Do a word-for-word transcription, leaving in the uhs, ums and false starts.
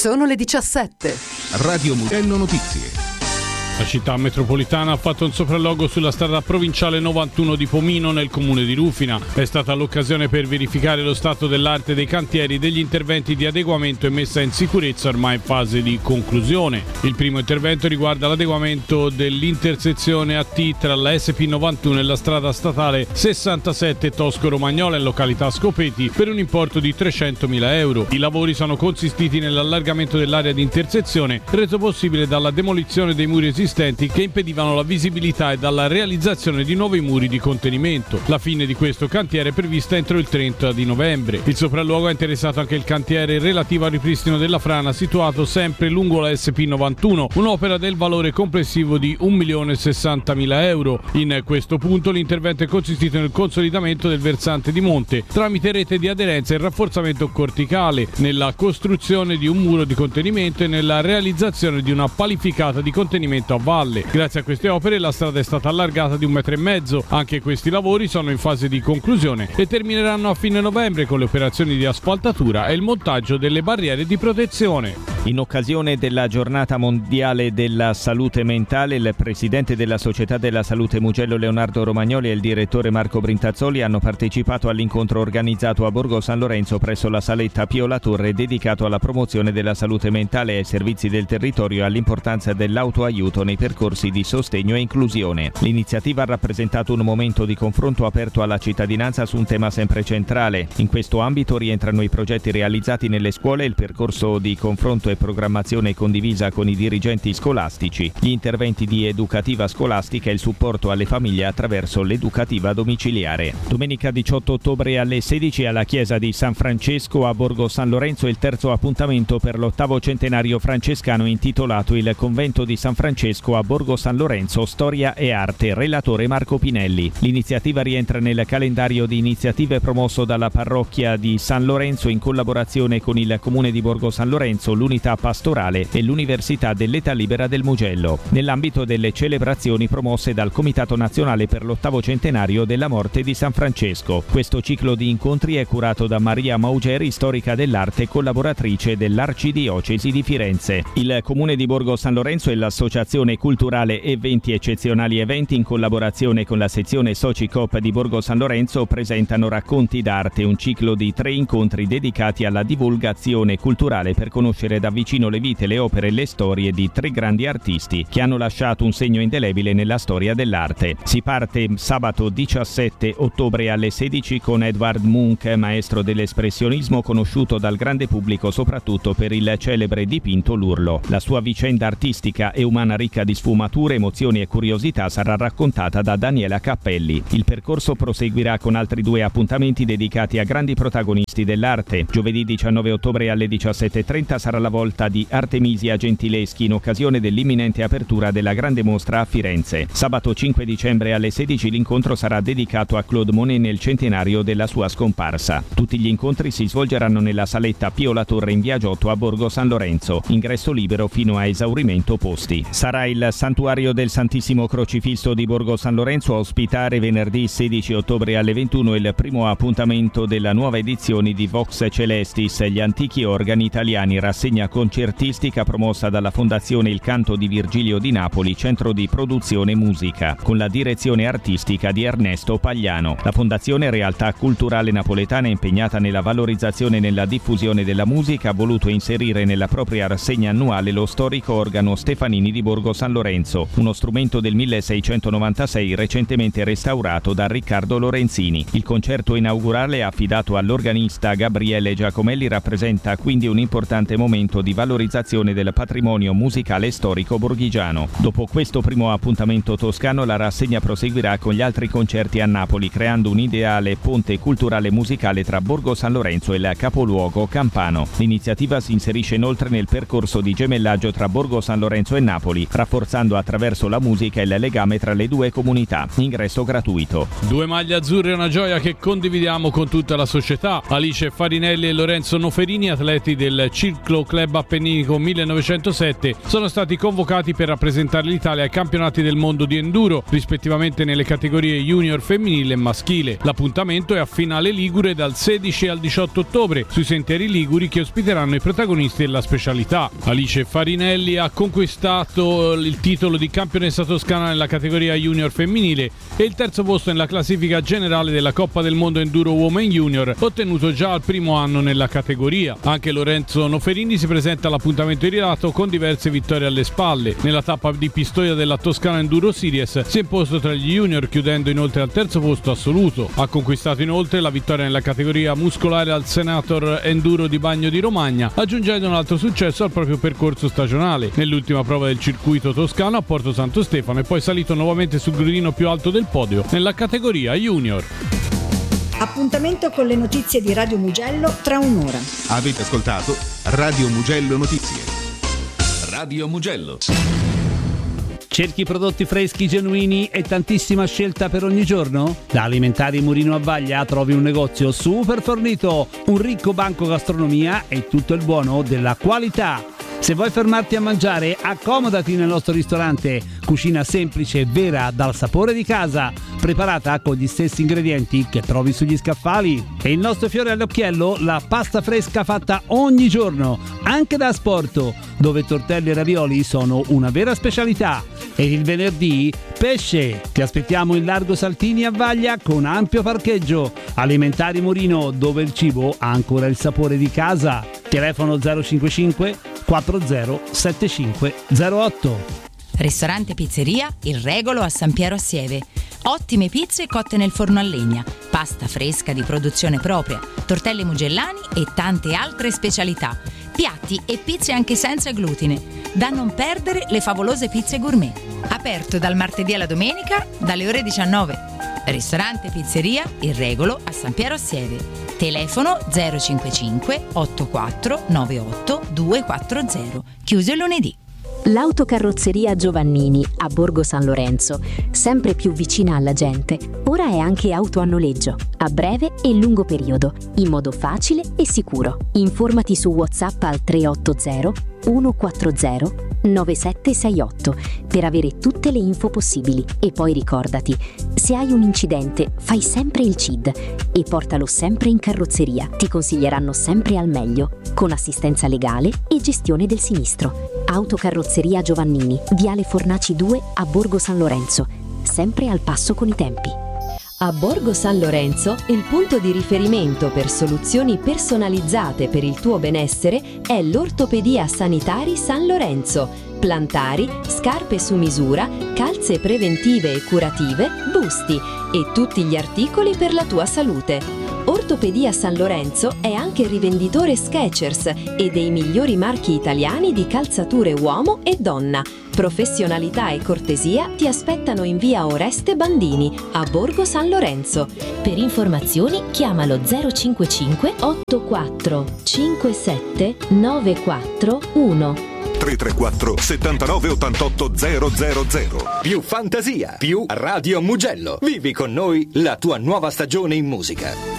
Sono le diciassette. Radio Mugello Notizie. La città metropolitana ha fatto un sopralluogo sulla strada provinciale novantuno di Pomino nel comune di Rufina. È stata l'occasione per verificare lo stato dell'arte dei cantieri degli interventi di adeguamento e messa in sicurezza ormai in fase di conclusione. Il primo intervento riguarda l'adeguamento dell'intersezione A T tra la S P novantuno e la strada statale sessantasette Tosco-Romagnola in località Scopeti per un importo di trecentomila euro. I lavori sono consistiti nell'allargamento dell'area di intersezione reso possibile dalla demolizione dei muri esistenti che impedivano la visibilità e dalla realizzazione di nuovi muri di contenimento. La fine di questo cantiere è prevista entro il trenta di novembre. Il sopralluogo ha interessato anche il cantiere relativo al ripristino della frana situato sempre lungo la S P novantuno, un'opera del valore complessivo di un milione e sessantamila euro. In questo punto l'intervento è consistito nel consolidamento del versante di monte tramite rete di aderenza e rafforzamento corticale, nella costruzione di un muro di contenimento e nella realizzazione di una palificata di contenimento a valle. Grazie a queste opere la strada è stata allargata di un metro e mezzo. Anche questi lavori sono in fase di conclusione e termineranno a fine novembre con le operazioni di asfaltatura e il montaggio delle barriere di protezione. In occasione della giornata mondiale della salute mentale, il presidente della Società della Salute Mugello Leonardo Romagnoli e il direttore Marco Brintazzoli hanno partecipato all'incontro organizzato a Borgo San Lorenzo presso la saletta Pio La Torre dedicato alla promozione della salute mentale e ai servizi del territorio e all'importanza dell'autoaiuto nei percorsi di sostegno e inclusione. L'iniziativa ha rappresentato un momento di confronto aperto alla cittadinanza su un tema sempre centrale. In questo ambito rientrano i progetti realizzati nelle scuole e il percorso di confronto e programmazione condivisa con i dirigenti scolastici, gli interventi di educativa scolastica e il supporto alle famiglie attraverso l'educativa domiciliare. Domenica diciotto ottobre alle sedici alla chiesa di San Francesco a Borgo San Lorenzo il terzo appuntamento per l'ottavo centenario francescano intitolato Il convento di San Francesco a Borgo San Lorenzo, storia e arte, relatore Marco Pinelli. L'iniziativa rientra nel calendario di iniziative promosso dalla parrocchia di San Lorenzo in collaborazione con il comune di Borgo San Lorenzo, l'unità pastorale e l'Università dell'Età Libera del Mugello, nell'ambito delle celebrazioni promosse dal Comitato Nazionale per l'ottavo centenario della morte di San Francesco. Questo ciclo di incontri è curato da Maria Maugeri, storica dell'arte e collaboratrice dell'Arcidiocesi di Firenze. Il comune di Borgo San Lorenzo e l'Associazione Culturale Eventi Eccezionali Eventi, in collaborazione con la sezione Socicoop di Borgo San Lorenzo, presentano Racconti d'arte, un ciclo di tre incontri dedicati alla divulgazione culturale per conoscere da vicino le vite, le opere e le storie di tre grandi artisti che hanno lasciato un segno indelebile nella storia dell'arte. Si parte sabato diciassette ottobre alle sedici con Edvard Munch, maestro dell'espressionismo conosciuto dal grande pubblico soprattutto per il celebre dipinto L'Urlo. La sua vicenda artistica e umana ricca di sfumature, emozioni e curiosità sarà raccontata da Daniela Cappelli. Il percorso proseguirà con altri due appuntamenti dedicati a grandi protagonisti dell'arte. Giovedì diciannove ottobre alle diciassette e trenta sarà la volta di Artemisia Gentileschi in occasione dell'imminente apertura della grande mostra a Firenze. Sabato cinque dicembre alle sedici l'incontro sarà dedicato a Claude Monet nel centenario della sua scomparsa. Tutti gli incontri si svolgeranno nella saletta Pio La Torre in via Giotto a Borgo San Lorenzo, ingresso libero fino a esaurimento posti. Sarà il Santuario del Santissimo Crocifisso di Borgo San Lorenzo a ospitare venerdì sedici ottobre alle ventuno il primo appuntamento della nuova edizione di Vox Celestis, gli antichi organi italiani, rassegna concertistica promossa dalla Fondazione Il Canto di Virgilio di Napoli, centro di produzione musica, con la direzione artistica di Ernesto Pagliano. La Fondazione, realtà culturale napoletana impegnata nella valorizzazione e nella diffusione della musica, ha voluto inserire nella propria rassegna annuale lo storico organo Stefanini di Borgo San Lorenzo, uno strumento del milleseicentonovantasei recentemente restaurato da Riccardo Lorenzini. Il concerto inaugurale, affidato all'organista Gabriele Giacomelli, rappresenta quindi un importante momento di valorizzazione del patrimonio musicale storico borghigiano. Dopo questo primo appuntamento toscano, la rassegna proseguirà con gli altri concerti a Napoli, creando un ideale ponte culturale musicale tra Borgo San Lorenzo e il capoluogo campano. L'iniziativa si inserisce inoltre nel percorso di gemellaggio tra Borgo San Lorenzo e Napoli, rafforzando attraverso la musica il legame tra le due comunità. Ingresso gratuito. Due maglie azzurre è una gioia che condividiamo con tutta la società. Alice Farinelli e Lorenzo Noferini, atleti del Ciclo Club Club Appenninico millenovecentosette sono stati convocati per rappresentare l'Italia ai campionati del mondo di enduro, rispettivamente nelle categorie junior femminile e maschile. L'appuntamento è a Finale Ligure dal sedici al diciotto ottobre sui sentieri liguri che ospiteranno i protagonisti della specialità. Alice Farinelli ha conquistato il titolo di campionessa toscana nella categoria junior femminile e il terzo posto nella classifica generale della Coppa del Mondo Enduro Women Junior, ottenuto già al primo anno nella categoria. Anche Lorenzo Noferini si presenta all'appuntamento iridato con diverse vittorie alle spalle. Nella tappa di Pistoia della Toscana Enduro Series si è imposto tra gli junior, chiudendo inoltre al terzo posto assoluto. Ha conquistato inoltre la vittoria nella categoria muscolare al Senator Enduro di Bagno di Romagna, aggiungendo un altro successo al proprio percorso stagionale. Nell'ultima prova del circuito toscano a Porto Santo Stefano è poi salito nuovamente sul gradino più alto del podio nella categoria junior. Appuntamento con le notizie di Radio Mugello tra un'ora. Avete ascoltato Radio Mugello Notizie. Radio Mugello. Cerchi prodotti freschi, genuini e tantissima scelta per ogni giorno? Da Alimentari Murino a Vaglia trovi un negozio super fornito, un ricco banco gastronomia e tutto il buono della qualità. Se vuoi fermarti a mangiare, accomodati nel nostro ristorante. Cucina semplice e vera, dal sapore di casa, preparata con gli stessi ingredienti che trovi sugli scaffali. E il nostro fiore all'occhiello, la pasta fresca fatta ogni giorno, anche da asporto, dove tortelli e ravioli sono una vera specialità. E il venerdì, pesce. Ti aspettiamo in Largo Saltini a Vaglia con ampio parcheggio. Alimentari Murino, dove il cibo ha ancora il sapore di casa. Telefono zero cinquantacinque quaranta settantacinque zero otto. Ristorante Pizzeria Il Regolo a San Piero a Sieve. Ottime pizze cotte nel forno a legna, pasta fresca di produzione propria, tortelli mugellani e tante altre specialità. Piatti e pizze anche senza glutine. Da non perdere le favolose pizze gourmet. Aperto dal martedì alla domenica dalle ore diciannove. Ristorante Pizzeria Il Regolo a San Piero a Sieve. Telefono zero cinquantacinque ottantaquattro novantotto duecentoquaranta. Chiuso il lunedì. L'autocarrozzeria Giovannini a Borgo San Lorenzo, sempre più vicina alla gente, ora è anche auto a noleggio, a breve e lungo periodo, in modo facile e sicuro. Informati su WhatsApp al tre otto zero uno quattro zero nove sette sei otto per avere tutte le info possibili. E poi ricordati, se hai un incidente fai sempre il C I D e portalo sempre in carrozzeria. Ti consiglieranno sempre al meglio, con assistenza legale e gestione del sinistro. Autocarrozzeria Giovannini, Viale Fornaci due a Borgo San Lorenzo, sempre al passo con i tempi. A Borgo San Lorenzo, il punto di riferimento per soluzioni personalizzate per il tuo benessere è l'Ortopedia Sanitari San Lorenzo. Plantari, scarpe su misura, calze preventive e curative, busti e tutti gli articoli per la tua salute. Ortopedia San Lorenzo è anche rivenditore Skechers e dei migliori marchi italiani di calzature uomo e donna. Professionalità e cortesia ti aspettano in via Oreste Bandini, a Borgo San Lorenzo. Per informazioni chiamalo zero cinquantacinque ottantaquattro cinquantasette novantaquattro uno. tre tre quattro settantanove ottantotto zero zero zero. Più fantasia, più Radio Mugello. Vivi con noi la tua nuova stagione in musica.